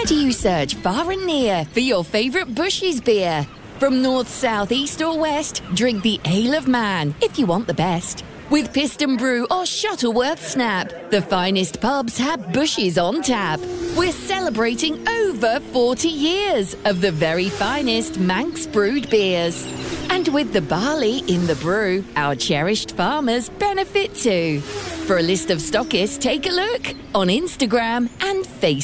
do you search far and near for your favourite Bushes beer? From north, south, east or west, drink the Ale of Man if you want the best. With Piston Brew or Shuttleworth Snap, the finest pubs have Bushes on tap. We're celebrating over 40 years of the very finest Manx brewed beers. And with the barley in the brew, our cherished farmers benefit too. For a list of stockists, take a look on Instagram and Facebook.